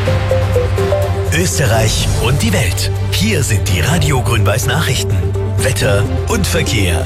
Österreich und die Welt. Hier sind die Radio Grün-Weiß Nachrichten. Wetter und Verkehr.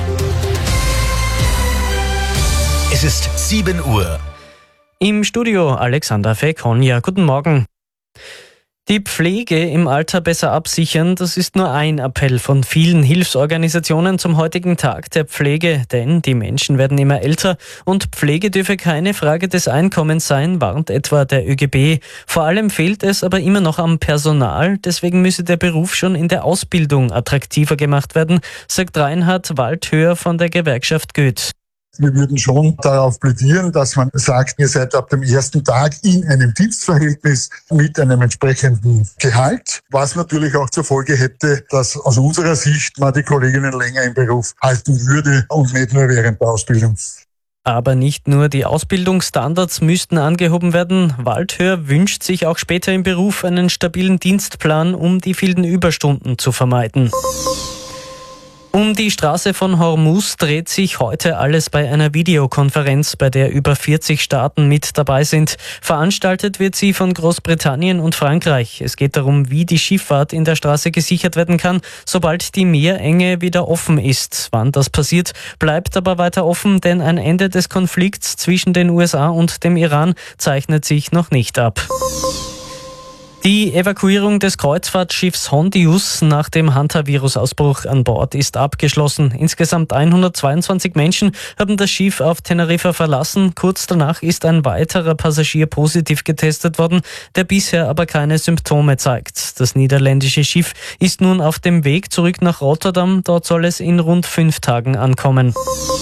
Es ist 7 Uhr. Im Studio Alexander Fekonja. Guten Morgen. Die Pflege im Alter besser absichern, das ist nur ein Appell von vielen Hilfsorganisationen zum heutigen Tag der Pflege, denn die Menschen werden immer älter und Pflege dürfe keine Frage des Einkommens sein, warnt etwa der ÖGB. Vor allem fehlt es aber immer noch am Personal, deswegen müsse der Beruf schon in der Ausbildung attraktiver gemacht werden, sagt Reinhard Waldhöher von der Gewerkschaft Goethe. Wir würden schon darauf plädieren, dass man sagt, ihr seid ab dem ersten Tag in einem Dienstverhältnis mit einem entsprechenden Gehalt, was natürlich auch zur Folge hätte, dass aus unserer Sicht man die Kolleginnen länger im Beruf halten würde und nicht nur während der Ausbildung. Aber nicht nur die Ausbildungsstandards müssten angehoben werden. Waldhöher wünscht sich auch später im Beruf einen stabilen Dienstplan, um die vielen Überstunden zu vermeiden. Um die Straße von Hormuz dreht sich heute alles bei einer Videokonferenz, bei der über 40 Staaten mit dabei sind. Veranstaltet wird sie von Großbritannien und Frankreich. Es geht darum, wie die Schifffahrt in der Straße gesichert werden kann, sobald die Meerenge wieder offen ist. Wann das passiert, bleibt aber weiter offen, denn ein Ende des Konflikts zwischen den USA und dem Iran zeichnet sich noch nicht ab. Die Evakuierung des Kreuzfahrtschiffs Hondius nach dem Hantavirus-Ausbruch an Bord ist abgeschlossen. Insgesamt 122 Menschen haben das Schiff auf Teneriffa verlassen. Kurz danach ist ein weiterer Passagier positiv getestet worden, der bisher aber keine Symptome zeigt. Das niederländische Schiff ist nun auf dem Weg zurück nach Rotterdam. Dort soll es in rund 5 Tagen ankommen.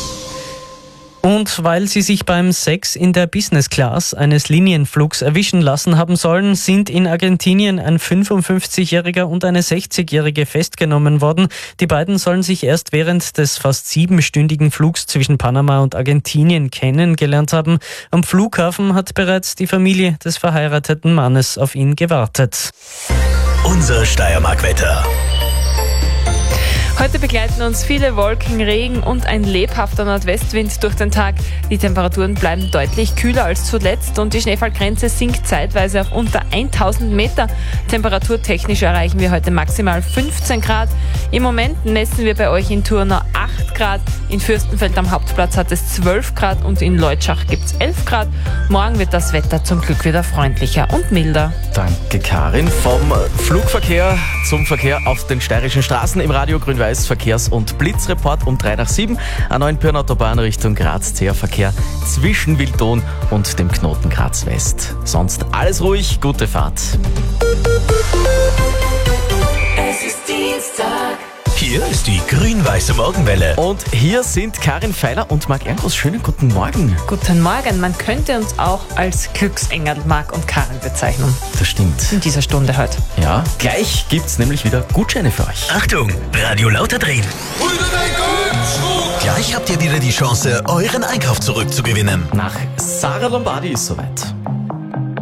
Und weil sie sich beim Sex in der Business Class eines Linienflugs erwischen lassen haben sollen, sind in Argentinien ein 55-Jähriger und eine 60-Jährige festgenommen worden. Die beiden sollen sich erst während des fast 7-stündigen Flugs zwischen Panama und Argentinien kennengelernt haben. Am Flughafen hat bereits die Familie des verheirateten Mannes auf ihn gewartet. Unser Steiermark-Wetter. Heute begleiten uns viele Wolken, Regen und ein lebhafter Nordwestwind durch den Tag. Die Temperaturen bleiben deutlich kühler als zuletzt und die Schneefallgrenze sinkt zeitweise auf unter 1000 Meter. Temperaturtechnisch erreichen wir heute maximal 15 Grad. Im Moment messen wir bei euch in Thurnau 8 Grad. In Fürstenfeld am Hauptplatz hat es 12 Grad und in Leutschach gibt es 11 Grad. Morgen wird das Wetter zum Glück wieder freundlicher und milder. Danke, Karin. Vom Flugverkehr zum Verkehr auf den steirischen Straßen im Radio Grün-Weiß Verkehrs- und Blitzreport um 6:03. A9 Autobahn Richtung Graz, zäher Verkehr zwischen Wildon und dem Knoten Graz West. Sonst alles ruhig, gute Fahrt. Es ist Dienstag. Hier ist die grün-weiße Morgenwelle. Und hier sind Karin Feiler und Marc Erngroß. Schönen guten Morgen. Guten Morgen. Man könnte uns auch als Glücksengel Marc und Karin bezeichnen. Das stimmt. In dieser Stunde heute. Ja, gleich gibt's nämlich wieder Gutscheine für euch. Achtung, Radio lauter drehen. Gleich habt ihr wieder die Chance, euren Einkauf zurückzugewinnen. Nach Sarah Lombardi ist soweit.